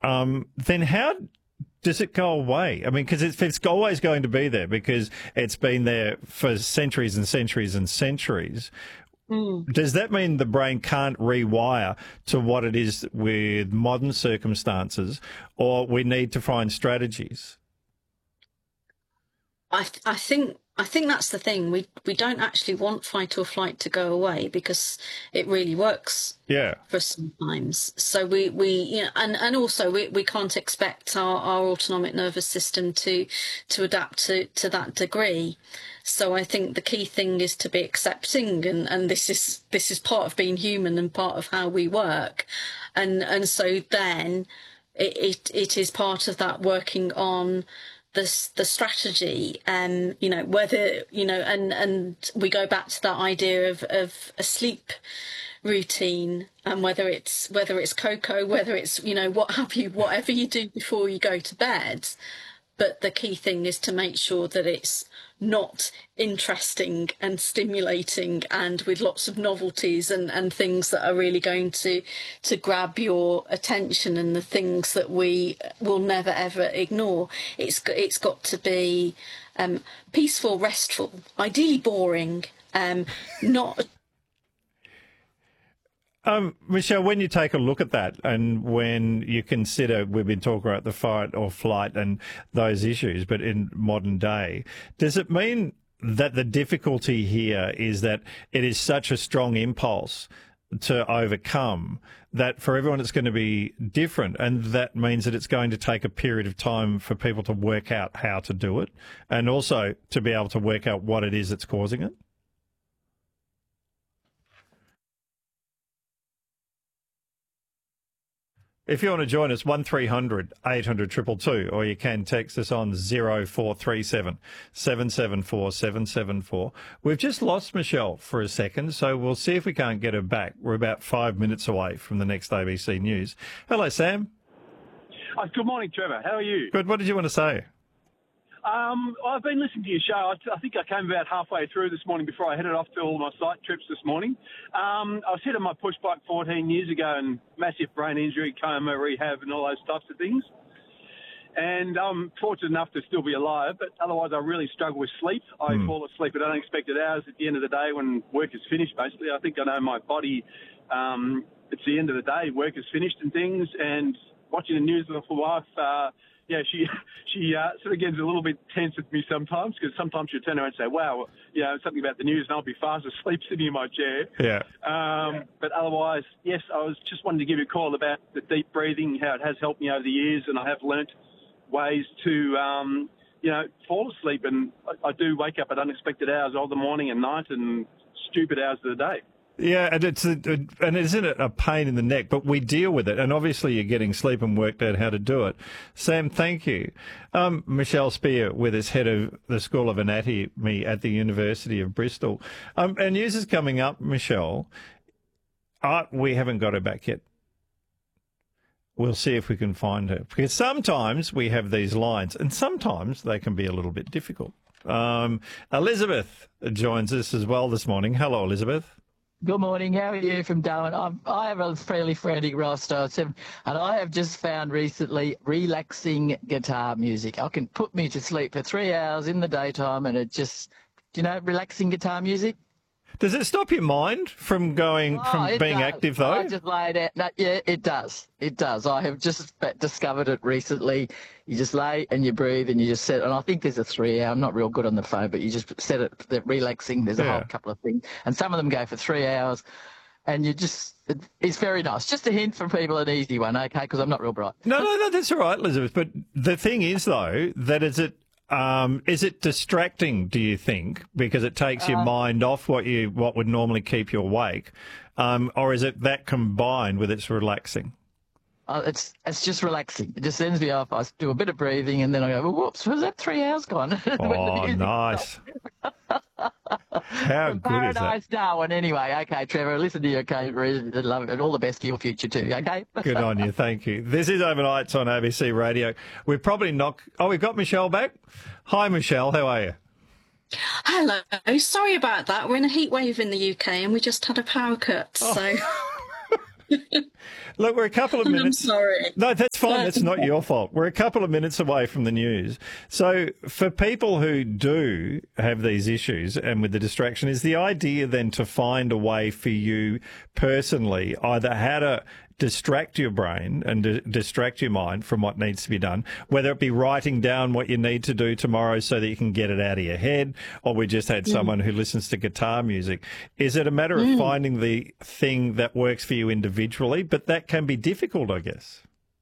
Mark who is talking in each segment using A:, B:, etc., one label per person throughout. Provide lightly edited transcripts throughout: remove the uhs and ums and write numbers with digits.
A: then how does it go away? I mean, because it's always going to be there because it's been there for centuries and centuries and centuries. Does that mean the brain can't rewire to what it is with modern circumstances, or we need to find strategies?
B: I think that's the thing. We don't actually want fight or flight to go away because it really works.
A: Yeah.
B: For sometimes. So we and also we can't expect our autonomic nervous system to adapt to that degree. So I think the key thing is to be accepting, and this is part of being human and part of how we work, and so then it is part of that working on the strategy, whether and we go back to that idea of a sleep routine, and whether it's cocoa, whether it's what have you, whatever you do before you go to bed. But the key thing is to make sure that it's not interesting and stimulating and with lots of novelties and things that are really going to grab your attention, and the things that we will never ever ignore. It's got to be peaceful, restful, ideally boring, not.
A: Michelle, when you take a look at that and when you consider, we've been talking about the fight or flight and those issues, but in modern day, does it mean that the difficulty here is that it is such a strong impulse to overcome that for everyone it's going to be different, and that means that it's going to take a period of time for people to work out how to do it and also to be able to work out what it is that's causing it? If you want to join us, 1300 800 222, or you can text us on 0437 774 774. We've just lost Michelle for a second, so we'll see if we can't get her back. We're about 5 minutes away from the next ABC News. Hello, Sam.
C: Good morning, Trevor. How are you?
A: Good. What did you want to say?
C: I've been listening to your show. I think I came about halfway through this morning before I headed off to all my site trips this morning. I was hit on my push bike 14 years ago, and massive brain injury, coma, rehab, and all those types of things. And I'm fortunate enough to still be alive, but otherwise I really struggle with sleep. I fall asleep at unexpected hours at the end of the day when work is finished, basically. I think I know my body. It's the end of the day, work is finished and things, and watching the news with my wife, she sort of gets a little bit tense with me sometimes, because sometimes she'll turn around and say, wow, something about the news, and I'll be fast asleep sitting in my chair.
A: Yeah.
C: But otherwise, yes, I was just wanting to give you a call about the deep breathing, how it has helped me over the years, and I have learnt ways to, fall asleep. And I do wake up at unexpected hours of the morning and night and stupid hours of the day.
A: Yeah, and isn't it a pain in the neck? But we deal with it, and obviously you're getting sleep and worked out how to do it. Sam, thank you. Michelle Spear with us, head of the School of Anatomy at the University of Bristol. And news is coming up, Michelle. We haven't got her back yet. We'll see if we can find her, because sometimes we have these lines, and sometimes they can be a little bit difficult. Elizabeth joins us as well this morning. Hello, Elizabeth.
D: Good morning. How are you from Darwin? I have a fairly frantic roster, and I have just found recently relaxing guitar music. I can put me to sleep for 3 hours in the daytime, and it just, relaxing guitar music.
A: Does it stop your mind from being active, though?
D: I just lay down. No, yeah, it does. It does. I have just discovered it recently. You just lay and you breathe and you just set it. And I think there's a 3 hour. I'm not real good on the phone, but you just set it relaxing. There's a whole couple of things. And some of them go for 3 hours. And it's very nice. Just a hint for people, an easy one, okay? Because I'm not real bright.
A: No, that's all right, Elizabeth. But the thing is, though, that is it distracting, do you think, because it takes your mind off what would normally keep you awake, or is it that combined with its relaxing?
D: It's just relaxing. It just sends me off. I do a bit of breathing, and then I go, well, whoops, was that 3 hours gone?
A: Oh, nice. How good
D: Paradise,
A: is that?
D: Darwin. Anyway, okay, Trevor, listen to you, okay? Love it, and all the best for your future too, okay?
A: Good on you, thank you. This is Overnights on ABC Radio. We've probably we've got Michelle back. Hi, Michelle, how are you?
B: Hello. Sorry about that. We're in a heat wave in the UK, and we just had a power cut, so...
A: Look, we're a couple of minutes.
B: I'm sorry.
A: No, that's fine. That's not your fault. We're a couple of minutes away from the news. So for people who do have these issues and with the distraction, is the idea then to find a way for you personally, either how to distract your brain and distract your mind from what needs to be done, whether it be writing down what you need to do tomorrow so that you can get it out of your head, or we just had someone who listens to guitar music. Is it a matter of finding the thing that works for you individually? But that can be difficult, I guess.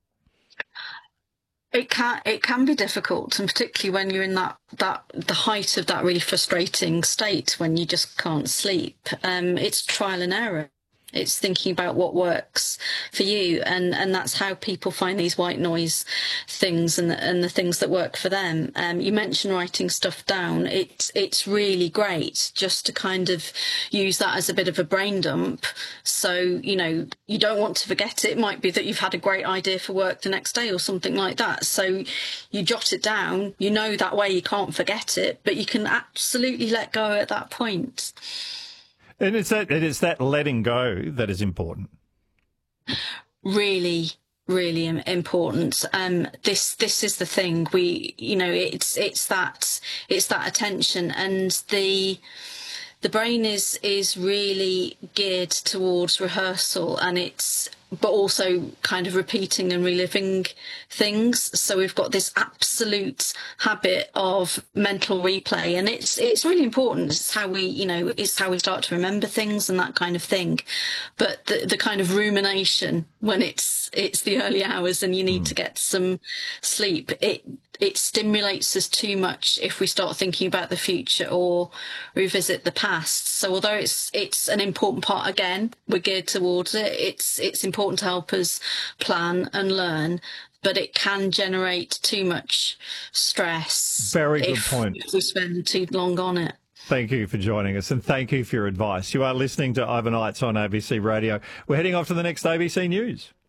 B: It can be difficult, and particularly when you're in the height of that really frustrating state when you just can't sleep. It's trial and error. It's thinking about what works for you, and that's how people find these white noise things and the things that work for them. You mentioned writing stuff down. It's really great just to kind of use that as a bit of a brain dump. So, you know, you don't want to forget it. It might be that you've had a great idea for work the next day or something like that. So you jot it down. You know that way you can't forget it, but you can absolutely let go at that point.
A: And it's that letting go that is important.
B: Really, really important. This is the thing. It's that attention, and the brain is really geared towards rehearsal, and but also kind of repeating and reliving things. So we've got this absolute habit of mental replay, and it's really important. It's how we start to remember things and that kind of thing. But the kind of rumination when it's the early hours and you need to get some sleep, it stimulates us too much if we start thinking about the future or revisit the past. So although it's an important part, again, we're geared towards it. It's important to help us plan and learn, but it can generate too much stress.
A: Very good point.
B: If we spend too long on it.
A: Thank you for joining us, and thank you for your advice. You are listening to Overnights on ABC Radio. We're heading off to the next ABC News.